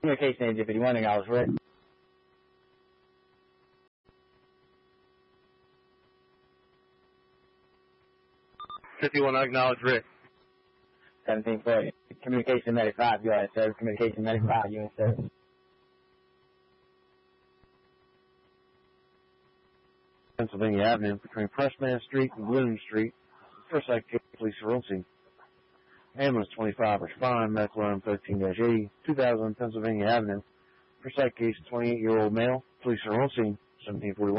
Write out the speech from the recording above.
Communication agent 51, acknowledge Rick. 51, acknowledge Rick. 1740. Communication 95, go ahead, sir. Communication 95, you in service. Pennsylvania Avenue between Pressman Street and Bloom Street. First Light Police are on scene. Ambulance 25 respond, medical arm 13-80, 2000 Pennsylvania Avenue. First Light case, 28-year-old male. Police are on scene, 1741.